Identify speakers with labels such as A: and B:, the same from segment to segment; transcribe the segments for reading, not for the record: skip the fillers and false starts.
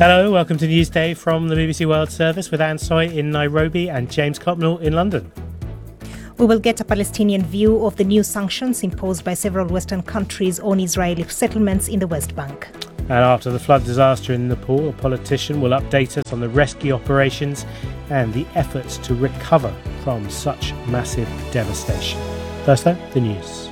A: Hello, welcome to Newsday from the BBC World Service with Anne Soy in Nairobi and James Copnell in London.
B: We will get a Palestinian view of the new sanctions imposed by several Western countries on Israeli settlements in the West Bank.
A: And after the flood disaster in Nepal, a politician will update us on the rescue operations and the efforts to recover from such massive devastation. First though, the news.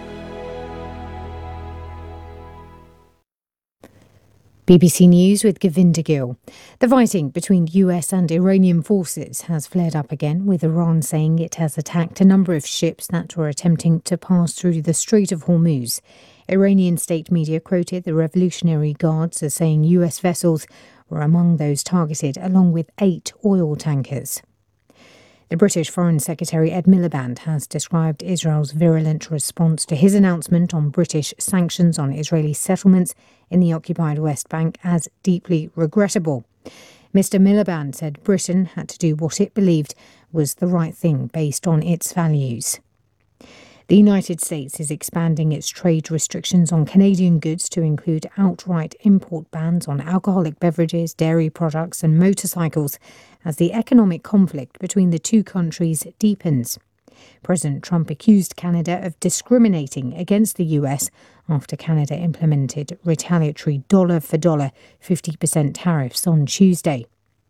C: BBC News with Govinda Gill. The fighting between US and Iranian forces has flared up again, with Iran saying it has attacked a number of ships that were attempting to pass through the Strait of Hormuz. Iranian state media quoted the Revolutionary Guards as saying US vessels were among those targeted, along with 8 oil tankers. The British Foreign Secretary Ed Miliband has described Israel's virulent response to his announcement on British sanctions on Israeli settlements in the occupied West Bank as deeply regrettable. Mr. Miliband said Britain had to do what it believed was the right thing based on its values. The United States is expanding its trade restrictions on Canadian goods to include outright import bans on alcoholic beverages, dairy products and motorcycles as the economic conflict between the two countries deepens. President Trump accused Canada of discriminating against the US after Canada implemented retaliatory dollar-for-dollar 50% tariffs on Tuesday.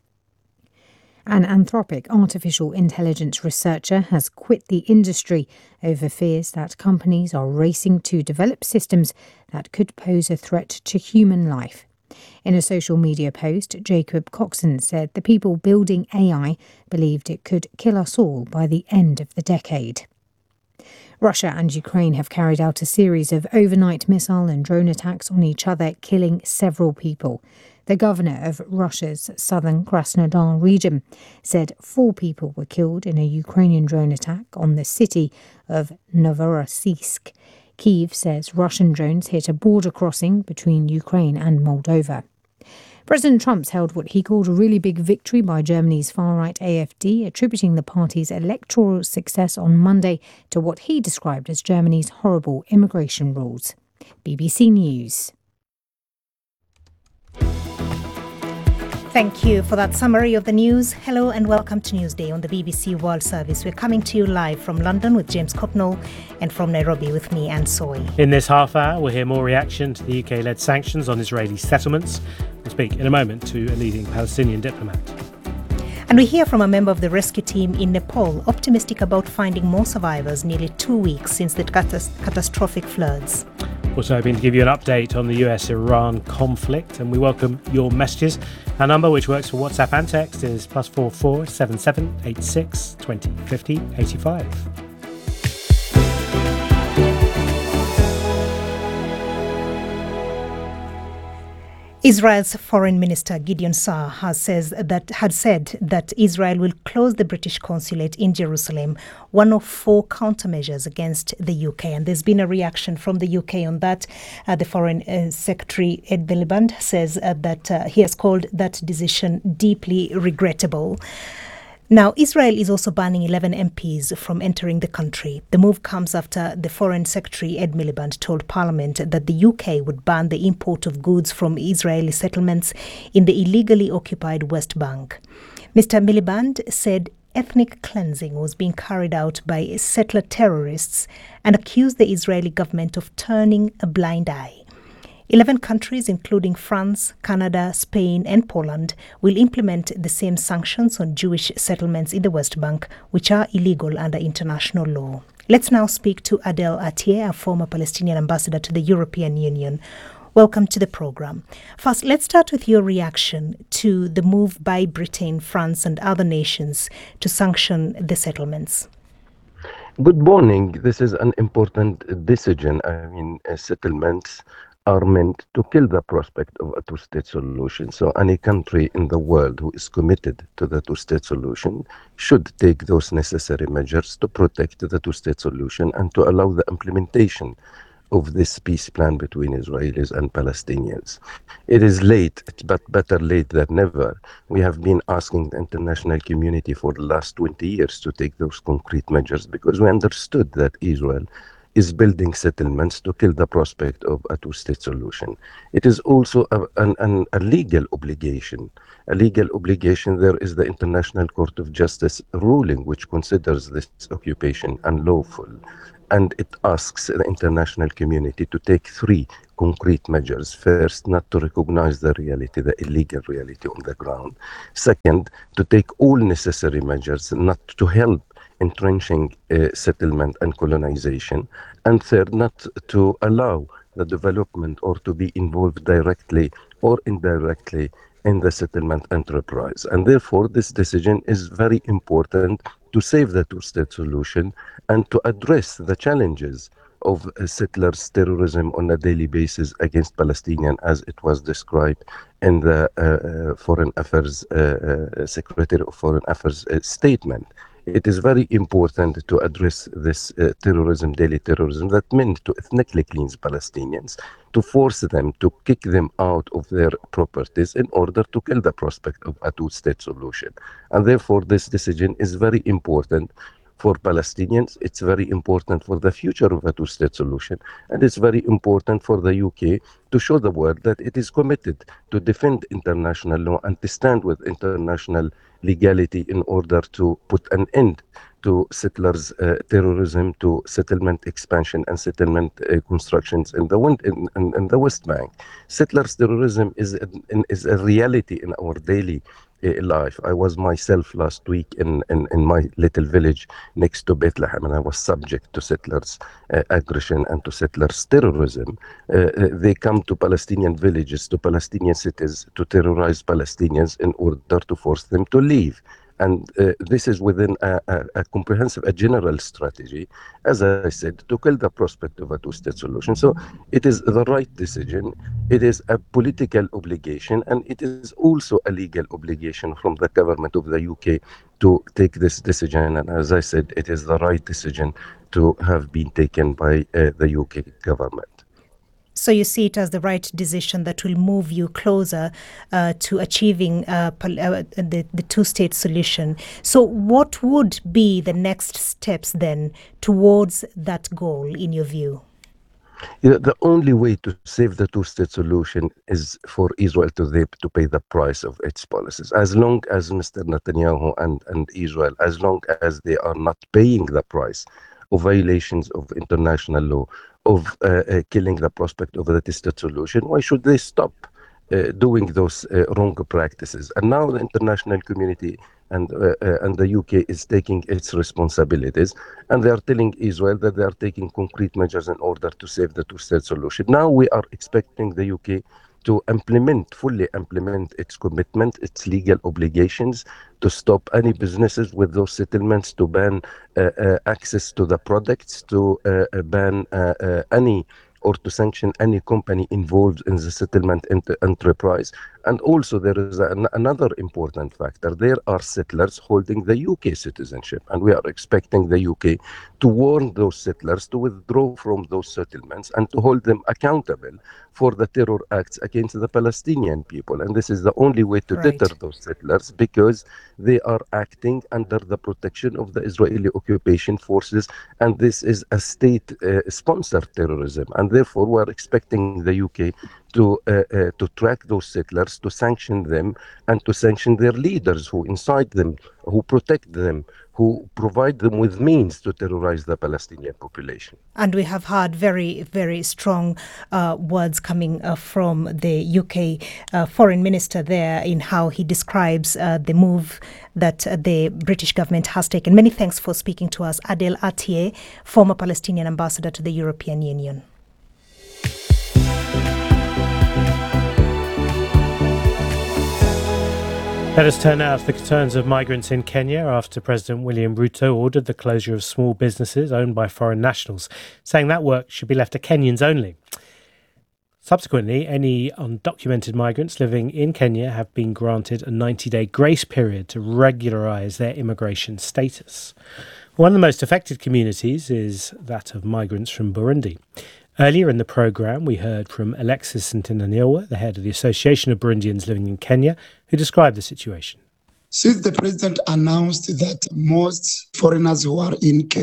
C: An Anthropic artificial intelligence researcher has quit the industry over fears that companies are racing to develop systems that could pose a threat to human life. In a social media post, Jacob Coxon said the people building AI believed it could kill us all by the end of the decade. Russia and Ukraine have carried out a series of overnight missile and drone attacks on each other, killing several people. The governor of Russia's southern Krasnodar region said 4 people were killed in a Ukrainian drone attack on the city of Novorossiysk. Kyiv says Russian drones hit a border crossing between Ukraine and Moldova. President Trump's held what he called a really big victory by Germany's far-right AfD, attributing the party's electoral success on Monday to what he described as Germany's horrible immigration rules. BBC News.
B: Thank you for that summary of the news. Hello and welcome to Newsday on the BBC World Service. We're coming to you live from London with James Copnell and from Nairobi with me, Anne Soy.
A: In this half hour, we'll hear more reaction to the UK-led sanctions on Israeli settlements. We'll speak in a moment to a leading Palestinian diplomat.
B: And we hear from a member of the rescue team in Nepal, optimistic about finding more survivors nearly 2 weeks since the catastrophic floods.
A: Also hoping to give you an update on the US-Iran conflict, and we welcome your messages. Our number, which works for WhatsApp and text, is +44 77 86 20 50 85.
B: Israel's Foreign Minister Gideon Saar had said that Israel will close the British consulate in Jerusalem, one of 4 countermeasures against the UK. And there's been a reaction from the UK on that. The Foreign Secretary Ed Miliband says that he has called that decision deeply regrettable. Now, Israel is also banning 11 MPs from entering the country. The move comes after the Foreign Secretary Ed Miliband told Parliament that the UK would ban the import of goods from Israeli settlements in the illegally occupied West Bank. Mr. Miliband said ethnic cleansing was being carried out by settler terrorists and accused the Israeli government of turning a blind eye. 11 countries, including France, Canada, Spain and Poland, will implement the same sanctions on Jewish settlements in the West Bank, which are illegal under international law. Let's now speak to Adel Atieh, a former Palestinian ambassador to the European Union. Welcome to the program. First, let's start with your reaction to the move by Britain, France and other nations to sanction the settlements.
D: Good morning. This is an important decision. Settlements are meant to kill the prospect of a two-state solution. So any country in the world who is committed to the two-state solution should take those necessary measures to protect the two-state solution and to allow the implementation of this peace plan between Israelis and Palestinians. It is late, but better late than never. We have been asking the international community for the last 20 years to take those concrete measures because we understood that Israel is building settlements to kill the prospect of a two-state solution. It is also a legal obligation. A legal obligation, there is the International Court of Justice ruling, which considers this occupation unlawful. And it asks the international community to take three concrete measures. First, not to recognize the reality, the illegal reality on the ground. Second, to take all necessary measures not to help entrenching settlement and colonization. And third, not to allow the development or to be involved directly or indirectly in the settlement enterprise. And therefore, this decision is very important to save the two-state solution and to address the challenges of settlers' terrorism on a daily basis against Palestinians, as it was described in the Foreign Affairs Secretary of Foreign Affairs statement. It is very important to address this terrorism, daily terrorism, that meant to ethnically cleanse Palestinians, to force them, to kick them out of their properties in order to kill the prospect of a two-state solution. And therefore, this decision is very important for Palestinians. It's very important for the future of a two-state solution. And it's very important for the UK to show the world that it is committed to defend international law and to stand with international legality in order to put an end to settlers' terrorism, to settlement expansion and settlement constructions in the West Bank. Settlers' terrorism is a reality in our daily life. I was myself last week in my little village next to Bethlehem, and I was subject to settlers' aggression and to settlers' terrorism. They come to Palestinian villages, to Palestinian cities, to terrorize Palestinians in order to force them to leave. And this is within a comprehensive, a general strategy, as I said, to kill the prospect of a two-state solution. So it is the right decision. It is a political obligation, and it is also a legal obligation from the government of the UK to take this decision. And as I said, it is the right decision to have been taken by the UK government.
B: So you see it as the right decision that will move you closer to achieving the two-state solution. So what would be the next steps then towards that goal, in your view?
D: The only way to save the two-state solution is for Israel to pay the price of its policies. As long as Mr. Netanyahu and Israel, as long as they are not paying the price of violations of international law, of killing the prospect of the two-state solution, why should they stop doing those wrong practices? And now the international community and the UK is taking its responsibilities, and they are telling Israel that they are taking concrete measures in order to save the two-state solution. Now we are expecting the UK to fully implement its commitment, its legal obligations, to stop any businesses with those settlements, to ban access to the products, to ban any or to sanction any company involved in the settlement enterprise. And also there is another important factor. There are settlers holding the UK citizenship, and we are expecting the UK to warn those settlers to withdraw from those settlements and to hold them accountable for the terror acts against the Palestinian people. And this is the only way to deter those settlers, because they are acting under the protection of the Israeli occupation forces, and this is a state-sponsored terrorism. And therefore, we are expecting the UK to track those settlers, to sanction them, and to sanction their leaders who incite them, who protect them, who provide them with means to terrorize the Palestinian population.
B: And we have had very, very strong words coming from the UK foreign minister there in how he describes the move that the British government has taken. Many thanks for speaking to us, Adel Atieh, former Palestinian ambassador to the European Union.
A: Let us turn now to the concerns of migrants in Kenya after President William Ruto ordered the closure of small businesses owned by foreign nationals, saying that work should be left to Kenyans only. Subsequently, any undocumented migrants living in Kenya have been granted a 90-day grace period to regularise their immigration status. One of the most affected communities is that of migrants from Burundi. Earlier in the programme, we heard from Alexis Ntinanyowa, the head of the Association of Burundians Living in Kenya, who described the situation.
E: Since the president announced that most foreigners who are in Kenya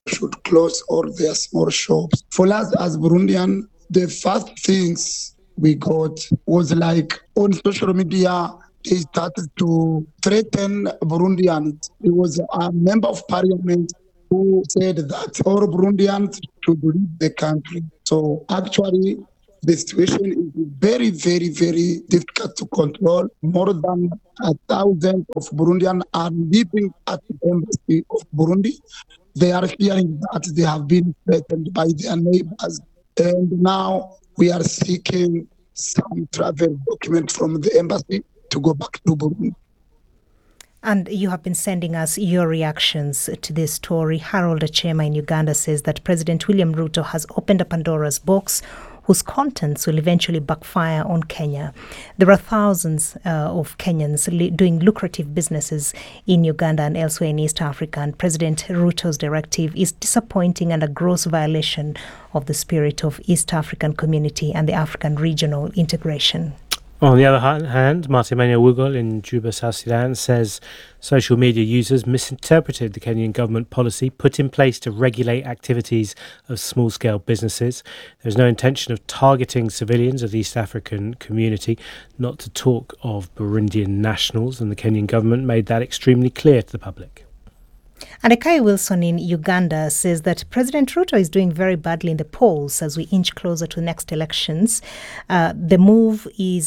E: should close all their small shops. For us as Burundian, the first things we got was like on social media, they started to threaten Burundians. It was a member of parliament who said that all Burundians should leave the country. So actually, the situation is very, very, very difficult to control. More than 1,000 of Burundians are living at the embassy of Burundi. They are fearing that they have been threatened by their neighbors. And now we are seeking some travel document from the embassy to go back to Burundi.
B: And you have been sending us your reactions to this story. Harold Achema in Uganda says that President William Ruto has opened a Pandora's box whose contents will eventually backfire on Kenya. There are thousands of Kenyans doing lucrative businesses in Uganda and elsewhere in East Africa, and President Ruto's directive is disappointing and a gross violation of the spirit of East African community and the African regional integration.
A: On the other hand, Martin Emmanuel Wugol in Juba, South Sudan, says social media users misinterpreted the Kenyan government policy put in place to regulate activities of small-scale businesses. There's no intention of targeting civilians of the East African community, not to talk of Burundian nationals, and the Kenyan government made that extremely clear to the public.
B: And Ekai Wilson in Uganda says that President Ruto is doing very badly in the polls as we inch closer to the next elections. The move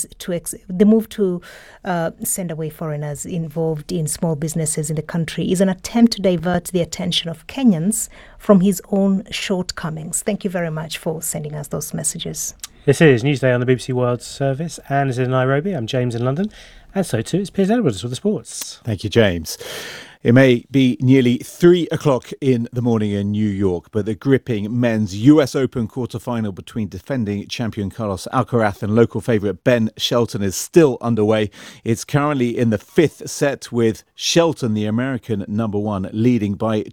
B: to send away foreigners involved in small businesses in the country is an attempt to divert the attention of Kenyans from his own shortcomings. Thank you very much for sending us those messages.
A: This is Newsday on the BBC World Service. Anne is in Nairobi. I'm James in London. And so too is Piers Edwards with the sports.
F: Thank you, James. It may be nearly 3 o'clock in the morning in New York, but the gripping men's US Open quarter-final between defending champion Carlos Alcaraz and local favourite Ben Shelton is still underway. It's currently in the fifth set with Shelton, the American number one, leading by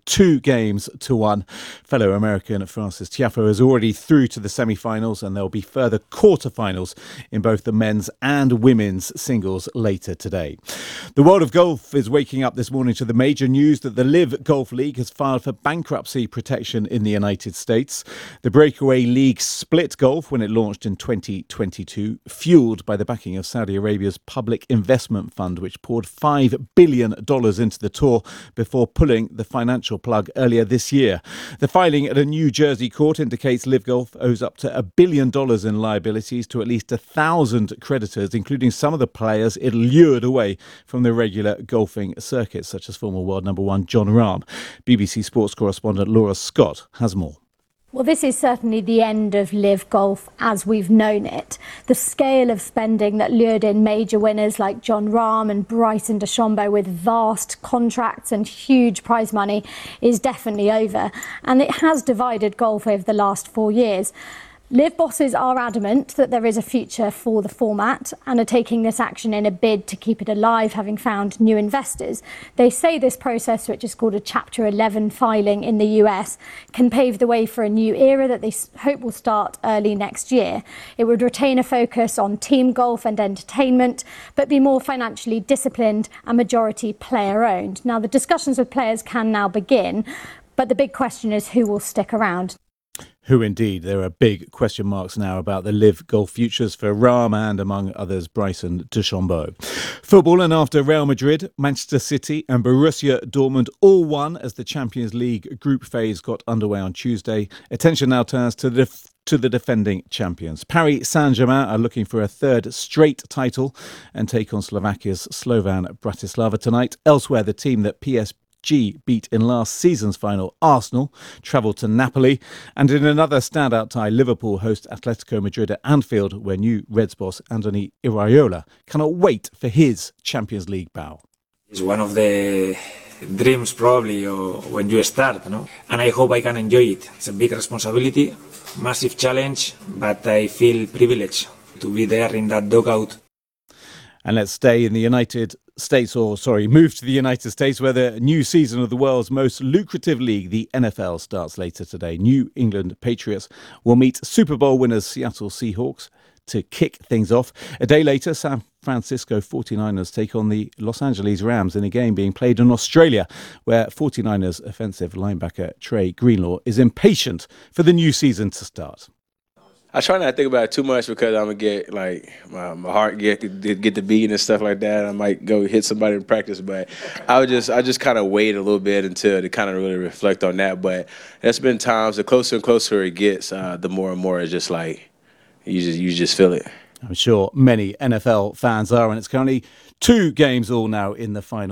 F: 2-1. Fellow American Francis Tiafoe is already through to the semi-finals, and there'll be further quarter-finals in both the men's and women's singles later today. The world of golf is waking up this morning to the major news that the Live Golf League has filed for bankruptcy protection in the United States. The breakaway league split golf when it launched in 2022, fueled by the backing of Saudi Arabia's Public Investment Fund, which poured $5 billion into the tour before pulling the financial plug earlier this year. The filing at a New Jersey court indicates Live Golf owes up to $1 billion in liabilities to at least 1,000 creditors, including some of the players it lured away from the regular golfing circuit, such as former world number one Jon Rahm. BBC Sports correspondent Laura Scott has more.
G: Well, this is certainly the end of Live Golf as we've known it. The scale of spending that lured in major winners like Jon Rahm and Bryson DeChambeau with vast contracts and huge prize money is definitely over. And it has divided golf over the last 4 years. Live bosses are adamant that there is a future for the format and are taking this action in a bid to keep it alive, having found new investors. They say this process, which is called a Chapter 11 filing in the US, can pave the way for a new era that they hope will start early next year. It would retain a focus on team golf and entertainment, but be more financially disciplined and majority player-owned. Now, the discussions with players can now begin, but the big question is who will stick around.
F: Who indeed? There are big question marks now about the Live Golf futures for Rahm and, among others, Bryson DeChambeau. Football, and after Real Madrid, Manchester City and Borussia Dortmund all won as the Champions League group phase got underway on Tuesday, attention now turns to the defending champions. Paris Saint-Germain are looking for a third straight title and take on Slovakia's Slovan Bratislava tonight. Elsewhere, the team that PSG beat in last season's final, Arsenal, travelled to Napoli. And in another standout tie, Liverpool host Atletico Madrid at Anfield, where new Reds boss Andoni Iraola cannot wait for his Champions League bow.
H: It's one of the dreams probably when you start, no? And I hope I can enjoy it. It's a big responsibility, massive challenge, but I feel privileged to be there in that dugout.
F: And let's stay in the United States, move to the United States, where the new season of the world's most lucrative league, the NFL, starts later today. New England Patriots will meet Super Bowl winners Seattle Seahawks. to kick things off. A day later, San Francisco 49ers take on the Los Angeles Rams in a game being played in Australia, where 49ers offensive linebacker Trey Greenlaw is impatient for the new season to start.
I: I try not to think about it too much because I'm gonna get like my heart get the beat and stuff like that. I might go hit somebody in practice, but I just kind of wait a little bit until to kind of really reflect on that. But there's been times the closer and closer it gets, the more and more it's just like you just feel it.
F: I'm sure many NFL fans are, and it's currently 2 games all now in the final.